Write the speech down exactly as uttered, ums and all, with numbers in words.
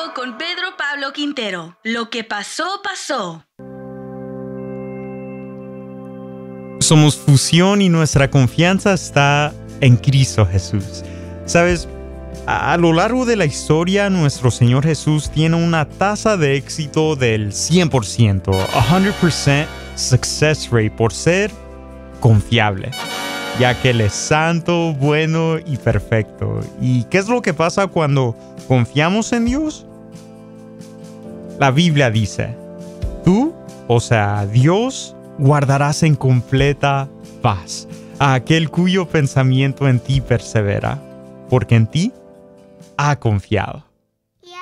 con Pedro Pablo Quintero. Lo que pasó, pasó. Somos Fusión y nuestra confianza está en Cristo Jesús. ¿Sabes? A, a lo largo de la historia, nuestro Señor Jesús tiene una tasa de éxito del cien por ciento, cien por ciento success rate, por ser confiable, ya que Él es santo, bueno y perfecto. ¿Y qué es lo que pasa cuando confiamos en Dios? La Biblia dice, tú, o sea, Dios, guardarás en completa paz a aquel cuyo pensamiento en ti persevera, porque en ti ha confiado.